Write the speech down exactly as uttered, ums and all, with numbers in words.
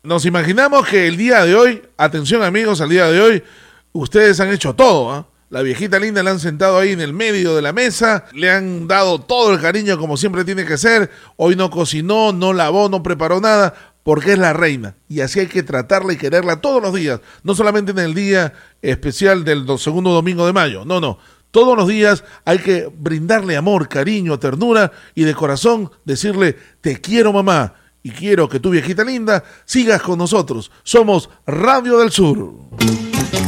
nos imaginamos que el día de hoy, atención amigos, al día de hoy, ustedes han hecho todo, ¿eh? La viejita linda la han sentado ahí en el medio de la mesa, le han dado todo el cariño como siempre tiene que ser, hoy no cocinó, no lavó, no preparó nada, porque es la reina, y así hay que tratarla y quererla todos los días, no solamente en el día especial del do- segundo domingo de mayo, no, no, todos los días hay que brindarle amor, cariño, ternura, y de corazón decirle, te quiero mamá, y quiero que tu viejita linda sigas con nosotros, somos Radio del Sur.